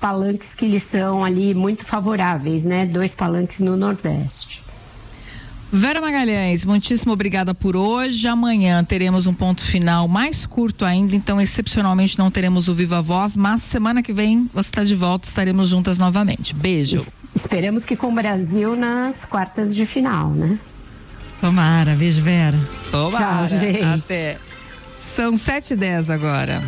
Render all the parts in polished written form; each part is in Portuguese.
palanques que lhes são ali muito favoráveis, né? 2 palanques no Nordeste. Vera Magalhães, muitíssimo obrigada por hoje. Amanhã teremos um ponto final mais curto ainda, então excepcionalmente não teremos o Viva Voz, mas semana que vem você está de volta, estaremos juntas novamente. Beijo. Esperamos que com o Brasil nas quartas de final, né? Tomara, beijo, Vera. Tomara. Tchau, gente. Até. São 7h10 agora.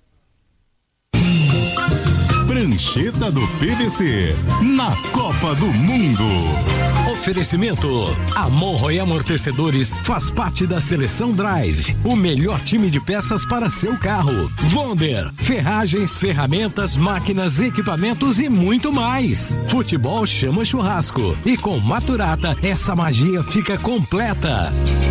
Prancheta do PVC, na Copa do Mundo. Oferecimento: Amorro e Amortecedores faz parte da Seleção Drive, o melhor time de peças para seu carro. Wonder, ferragens, ferramentas, máquinas, equipamentos e muito mais. Futebol chama churrasco e com Maturata essa magia fica completa.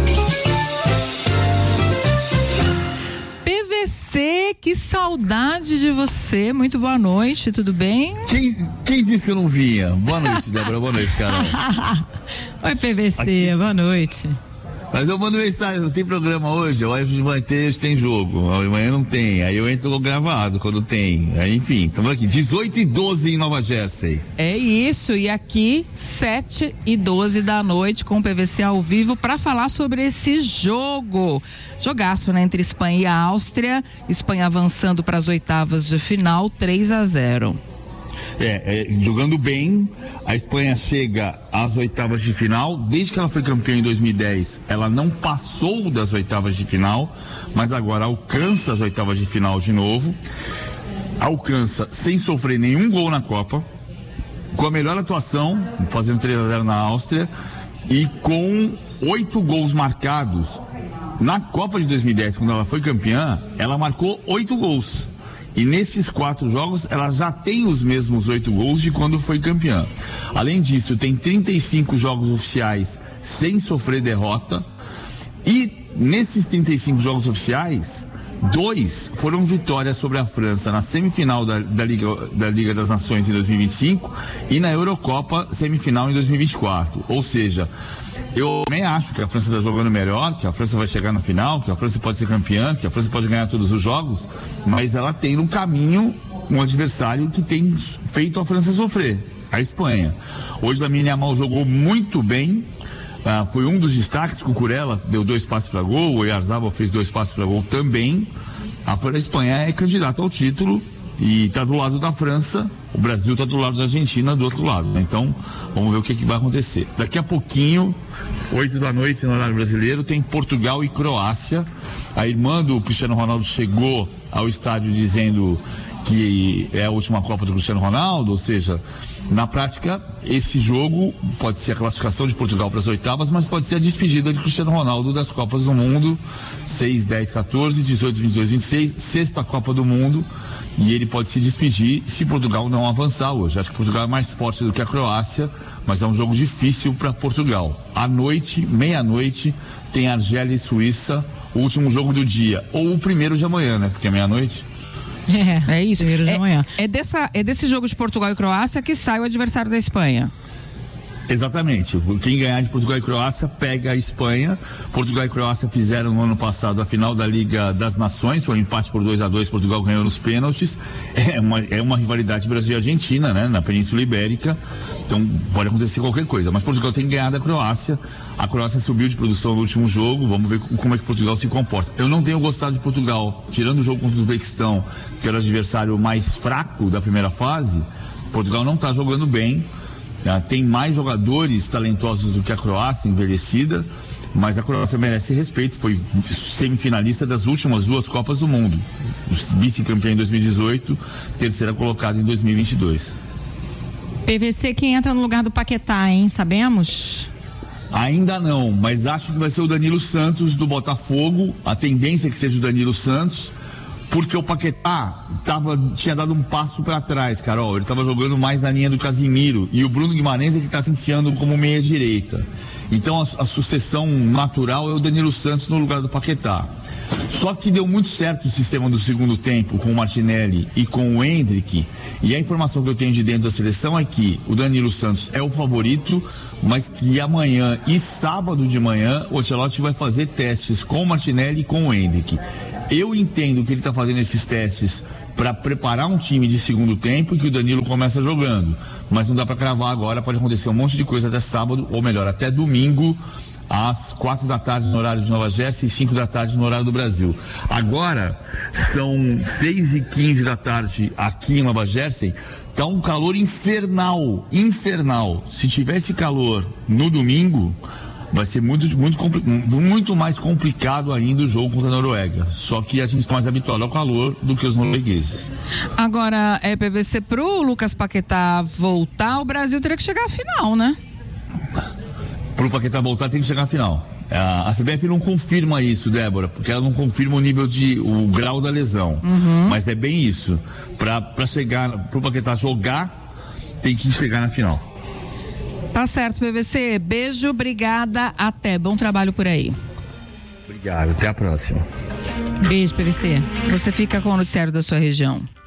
PVC, que saudade de você, muito boa noite, tudo bem? Quem disse que eu não vinha? Boa noite, Débora, boa noite, Carol. Oi, PVC, Aqui. boa noite. Mas eu mando mensagem, não tem programa hoje, hoje vai ter, hoje tem jogo, amanhã não tem, aí eu entro gravado quando tem, aí, enfim, estamos aqui, 18h12 em Nova Jersey. É isso, e aqui 7h12 da noite com o PVC ao vivo para falar sobre esse jogaço, né, entre Espanha e a Áustria, Espanha avançando para as oitavas de final, 3-0. Jogando bem, a Espanha chega às oitavas de final. Desde que ela foi campeã em 2010, ela não passou das oitavas de final, mas agora alcança as oitavas de final de novo. Alcança sem sofrer nenhum gol na Copa, com a melhor atuação, fazendo 3-0 na Áustria, e com 8 gols marcados. Na Copa de 2010, quando ela foi campeã, ela marcou 8 gols. E nesses 4 jogos, ela já tem os mesmos 8 gols de quando foi campeã. Além disso, tem 35 jogos oficiais sem sofrer derrota. E nesses 35 jogos oficiais, 2 foram vitórias sobre a França na semifinal da Liga das Nações em 2025 e na Eurocopa semifinal em 2024. Ou seja, eu também acho que a França está jogando melhor, que a França vai chegar na final, que a França pode ser campeã, que a França pode ganhar todos os jogos, mas ela tem no caminho um adversário que tem feito a França sofrer, a Espanha. Hoje a Lamine Yamal jogou muito bem, foi um dos destaques. Cucurella deu 2 passes para gol, o Oyarzabal fez 2 passes para gol também. A Espanha é candidata ao título e está do lado da França, o Brasil está do lado da Argentina, do outro lado, né? Então vamos ver o que vai acontecer. Daqui a pouquinho, 8 da noite no horário brasileiro, tem Portugal e Croácia. A irmã do Cristiano Ronaldo chegou ao estádio dizendo que é a última Copa do Cristiano Ronaldo, ou seja, na prática esse jogo pode ser a classificação de Portugal para as oitavas, mas pode ser a despedida de Cristiano Ronaldo das Copas do Mundo, 6, 10, 14, 18, 22, 26, sexta Copa do Mundo, e ele pode se despedir se Portugal não avançar hoje. Acho que Portugal é mais forte do que a Croácia, mas é um jogo difícil para Portugal. À noite, meia-noite, tem Argélia e Suíça, o último jogo do dia, ou o primeiro de amanhã, né, porque é meia-noite. É isso. Primeiro de amanhã. É desse jogo de Portugal e Croácia que sai o adversário da Espanha. Exatamente. Quem ganhar de Portugal e Croácia pega a Espanha. Portugal e Croácia fizeram no ano passado a final da Liga das Nações, foi um empate por 2-2, Portugal ganhou nos pênaltis. É uma rivalidade Brasil e Argentina, né, na Península Ibérica. Então pode acontecer qualquer coisa, mas Portugal tem que ganhar da Croácia. A Croácia subiu de produção no último jogo, vamos ver como é que Portugal se comporta. Eu não tenho gostado de Portugal, tirando o jogo contra o Uzbequistão, que era o adversário mais fraco da primeira fase. Portugal não está jogando bem. Tem mais jogadores talentosos do que a Croácia, envelhecida, mas a Croácia merece respeito, foi semifinalista das últimas 2 Copas do Mundo, vice-campeã em 2018, terceira colocada em 2022. PVC, quem entra no lugar do Paquetá, hein? Sabemos? Ainda não, mas acho que vai ser o Danilo Santos do Botafogo, a tendência é que seja o Danilo Santos, porque o Paquetá tinha dado um passo para trás, Carol. Ele estava jogando mais na linha do Casimiro. E o Bruno Guimarães é que está se enfiando como meia-direita. Então a sucessão natural é o Danilo Santos no lugar do Paquetá. Só que deu muito certo o sistema do segundo tempo com o Martinelli e com o Endrick. E a informação que eu tenho de dentro da seleção é que o Danilo Santos é o favorito, mas que amanhã e sábado de manhã o Ancelotti vai fazer testes com o Martinelli e com o Endrick. Eu entendo que ele está fazendo esses testes para preparar um time de segundo tempo e que o Danilo começa jogando. Mas não dá para cravar agora, pode acontecer um monte de coisa até sábado, ou melhor, até domingo, às 4 da tarde no horário de Nova Jersey e 5 da tarde no horário do Brasil. Agora, são 6h15 da tarde aqui em Nova Jersey, tá um calor infernal. Se tivesse calor no domingo, vai ser muito mais complicado ainda o jogo contra a Noruega. Só que a gente está mais habituado ao calor do que os noruegueses. Agora, PVC, pro Lucas Paquetá voltar, o Brasil teria que chegar à final, né? Pro Paquetá voltar, tem que chegar à final. A CBF não confirma isso, Débora, porque ela não confirma o grau da lesão. Mas é bem isso. Para chegar, pro Paquetá jogar, tem que chegar na final. Tá certo, PVC. Beijo, obrigada, até. Bom trabalho por aí. Obrigado, até a próxima. Beijo, PVC. Você fica com o noticiário da sua região.